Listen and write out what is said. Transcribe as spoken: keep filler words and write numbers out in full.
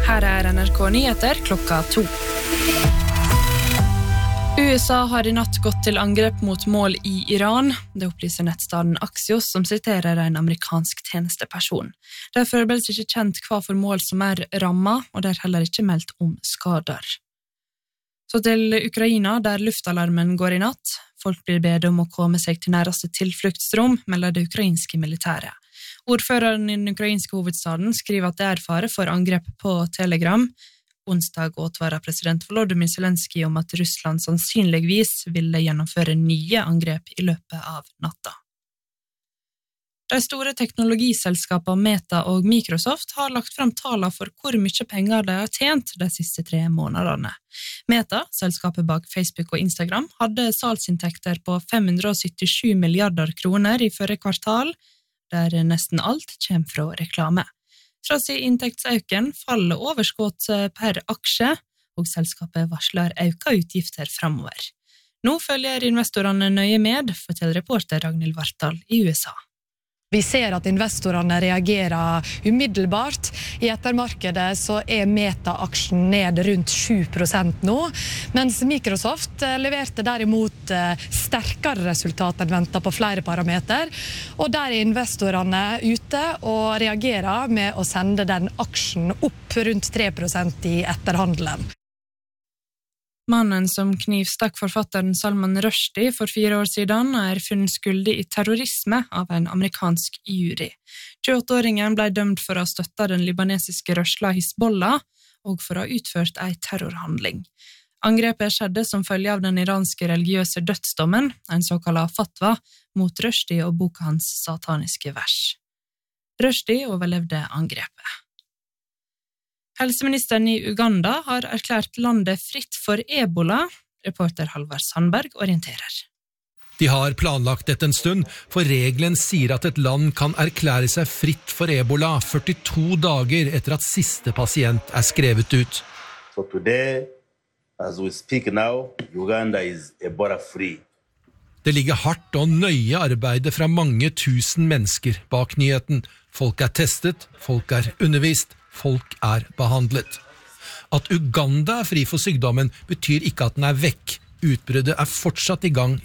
Her er N R K Nyheter klokka to. U S A har i natt gått til angrep mot mål i Iran. Det opplyser nettstaden Axios, som siterer en amerikansk tjenesteperson. Det er foreløpig ikke kjent hva for mål som er rammet, og det er heller ikke meldt om skader. Så til Ukraina, der luftalarmen går i natt. Folk blir bedt om å komme seg til nærmeste tilfluktsrom, melder det ukrainske militæret. Ordføreren i den ukrainske hovedstaden skriver at det er fare for angrep på Telegram. Onsdag advarer president Volodymyr Zelenskyj om at Russland sannsynligvis ville gjennomføre nye angrep i løpet av natta. De store teknologiselskapene Meta og Microsoft har lagt frem taler for hvor mye penger de har tjent de siste tre månedene. Meta, selskapet bak Facebook og Instagram, hadde salgsinntekter på fem hundre syttisju milliarder kroner i forrige kvartal, der nesten alt kommer fra reklame. Fra sin inntektsøken faller overskudd per aksje, og selskapet varsler økte utgifter fremover. Nå følger investorene nøye med, forteller reporter Ragnhild Vartdal i U S A. Vi ser at investorene reagerer umiddelbart. I ettermarkedet så er Meta-aksjen ned rundt sju prosent nå, mens Microsoft leverte derimot sterkere resultat enn ventet på flere parameter, og der er investorene ute og reagerer med å sende den aksjen opp rundt tre prosent i etterhandelen. Mannen som knivstakk forfatteren Salman Rushdie for fire år siden er funnet skyldig i terrorisme av en amerikansk jury. tjueåtte-åringen ble dømt for å ha støttet den libanesiske rørsla Hizbollah og for å ha utført en terrorhandling. Angrepet skjedde som følge av den iranske religiøse dødsdommen, en såkalt fatwa, mot Rushdie og boka hans sataniske vers. Rushdie overlevde angrepet. Helseministeren i Uganda har erklært landet fritt for ebola. Reporter Halvard Sandberg orienterer. De har planlagt dette en stund, for regelen sier at et land kan erklære seg fritt for ebola førtito dager etter at siste pasient er skrevet ut. So today, as we speak now, Uganda is ebola free. Det ligger hardt og nøye arbeide fra mange tusen mennesker bak nyheten. Folk er testet, folk er undervist, folk er behandlet. At Uganda er fri for sykdommen betyr ikke at den er vekk. Utbruddet er fortsatt i gang